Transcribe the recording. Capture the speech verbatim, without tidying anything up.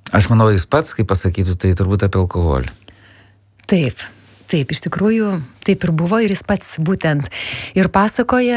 Aš manau, jis pats, kaip pasakytų, tai turbūt apie alkoholį. Taip, taip, iš tikrųjų taip ir buvo ir jis pats būtent ir pasakoja